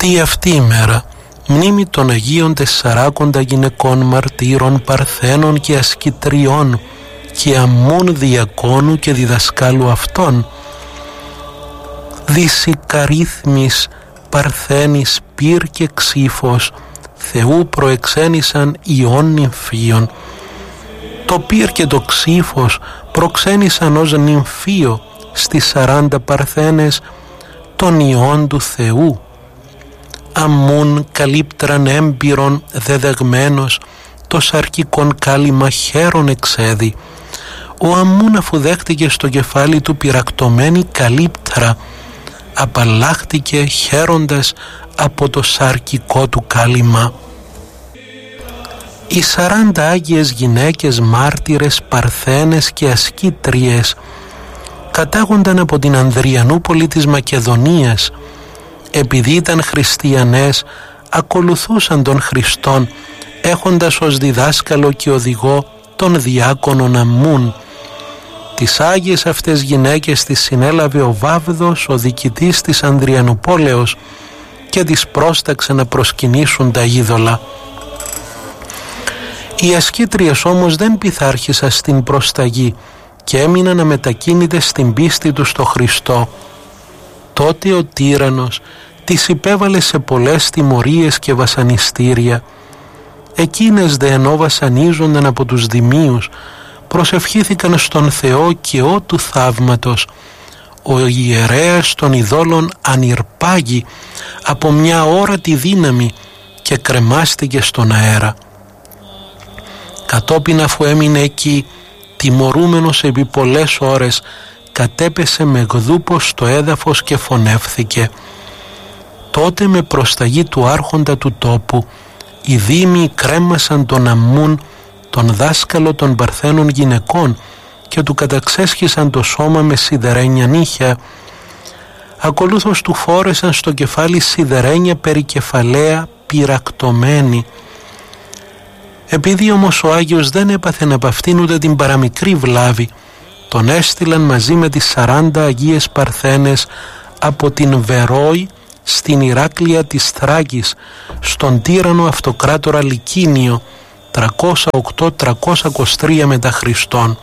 Τι αυτή η μέρα, μνήμη των Αγίων Τεσσαράκοντα γυναικών μαρτύρων, παρθένων και ασκητριών και αμμών διακόνου και διδασκάλου αυτών, δυσικαρίθμης παρθένης πυρ και ξύφος, Θεού προεξένησαν ιών νυμφίων. Το πυρ και το ξύφος προξένησαν ως νυμφίο στις 40 παρθένες των ιών του Θεού. Αμμούν καλύπτραν έμπειρον δεδεγμένος, το σαρκικόν κάλυμα χέρον εξέδι. Ο Αμμούν, αφού δέχτηκε στο κεφάλι του πυρακτωμένη καλύπτρα, απαλλάχτηκε χαίροντας από το σαρκικό του κάλυμα. Οι 40 άγιες γυναίκες μάρτυρες, παρθένες και ασκήτριες κατάγονταν από την Ανδριανούπολη της Μακεδονίας. Επειδή ήταν χριστιανές, ακολουθούσαν τον Χριστόν, έχοντας ως διδάσκαλο και οδηγό τον διάκονον Αμμούν. Τις άγιες αυτές γυναίκες τις συνέλαβε ο Βάβδος, ο διοικητής της Ανδριανουπόλεως, και τις πρόσταξε να προσκυνήσουν τα είδωλα. Οι ασκήτριες όμως δεν πειθάρχησαν στην προσταγή και έμειναν αμετακίνητες στην πίστη τους στο Χριστό. Τότε ο τύραννος τις υπέβαλε σε πολλές τιμωρίες και βασανιστήρια. Εκείνες δε ενώ βασανίζονταν από τους δημίους, προσευχήθηκαν στον Θεό και ό του θαύματος. Ο ιερέας των ειδόλων ανηρπάγει από μια όρατη δύναμη και κρεμάστηκε στον αέρα. Κατόπιν, αφού έμεινε εκεί τιμωρούμενος επί πολλές ώρες, κατέπεσε με γδούπος στο έδαφος και φωνεύθηκε. Τότε με προσταγή του άρχοντα του τόπου οι δήμοι κρέμασαν τον Αμμούν, τον δάσκαλο των παρθένων γυναικών, και του καταξέσχισαν το σώμα με σιδερένια νύχια. Ακολούθως του φόρεσαν στο κεφάλι σιδερένια περικεφαλαία πυρακτωμένη. Επειδή όμως ο Άγιος δεν έπαθεν από αυτήν ούτε την παραμικρή βλάβη, τον έστειλαν μαζί με τις 40 Αγίες Παρθένες από την Βερόη στην Ηράκλεια της Θράκης, στον τύραννο αυτοκράτορα Λικίνιο, 308-323 μετά Χριστόν.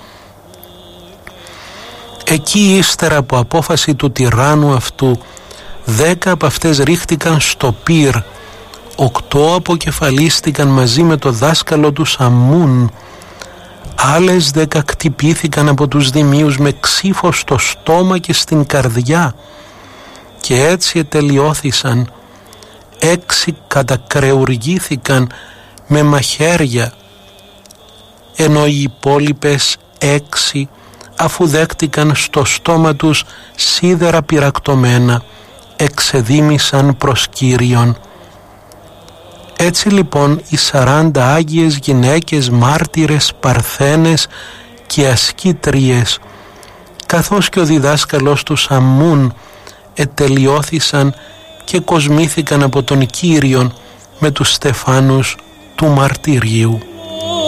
Εκεί, ύστερα από απόφαση του τυράννου αυτού, 10 από αυτές ρίχτηκαν στο πυρ, 8 αποκεφαλίστηκαν μαζί με το δάσκαλο του Αμμούν, άλλες 10 κτυπήθηκαν από τους δημίους με ξύφο στο στόμα και στην καρδιά, και έτσι ετελειώθησαν. 6 κατακρεουργήθηκαν με μαχαίρια, ενώ οι υπόλοιπες 6, αφού δέχτηκαν στο στόμα τους σίδερα πυρακτωμένα, εξεδίμησαν προς Κύριον. Έτσι λοιπόν οι 40 άγιες γυναίκες μάρτυρες, παρθένες και ασκήτριες, καθώς και ο διδάσκαλος τους Αμμούν, ετελειώθησαν και κοσμήθηκαν από τον Κύριον με τους στεφάνους του μαρτυρίου.